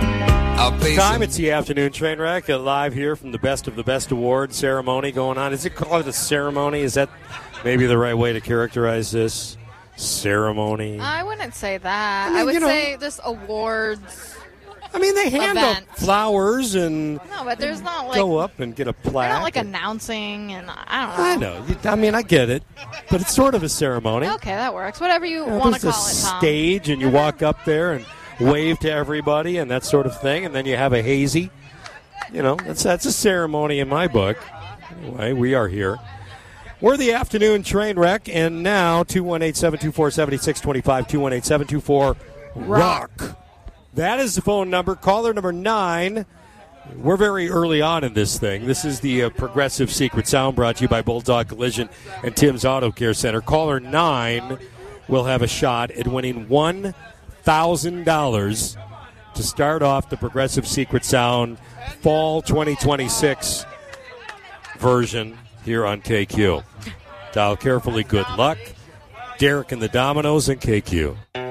Time, it's the afternoon train wreck, live here from the Best of the Best award ceremony going on. Is it called a ceremony? Is that maybe the right way to characterize this? Ceremony? I wouldn't say that. I would say this awards. I mean, they hand out flowers and no, but there's not like go up and get a plaque. They're not like announcing, and I don't know. I know. I mean, I get it, but it's sort of a ceremony. Okay, that works. Whatever you want to call it, Tom. There's a stage, and you walk up there and wave to everybody and that sort of thing, and then you have a hazy. That's a ceremony in my book. Anyway, we are here. We're the afternoon train wreck, and now 218-724-7625, 218-724-ROCK. That is the phone number. Caller number 9. We're very early on in this thing. This is the Progressive Secret Sound brought to you by Bulldog Collision and Tim's Auto Care Center. Caller 9 will have a shot at winning $1,000 to start off the Progressive Secret Sound Fall 2026 version here on KQ. Dial carefully. Good luck. Derek and the Dominoes and KQ.